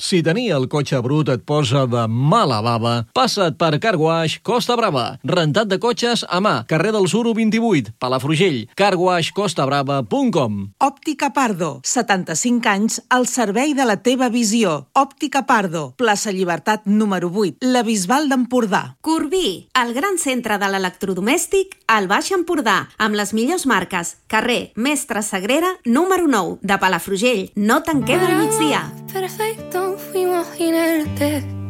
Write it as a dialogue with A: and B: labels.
A: Si tenir el cotxe brut et posa de mala bava, passa't per Car Wash Costa Brava. Rentat de cotxes a mà, carrer del Suro 28, Palafrugell, carwashcostabrava.com.
B: Òptica Pardo, 75 anys al servei de la teva visió. Òptica Pardo, plaça Llibertat número 8, la Bisbal d'Empordà.
C: Corbí, el gran centre de l'electrodomèstic al Baix Empordà, amb les millors marques. Carrer Mestre Sagrera, número 9, de Palafrugell. No te'n queda al migdia.
D: Perfecto, fuimos jinete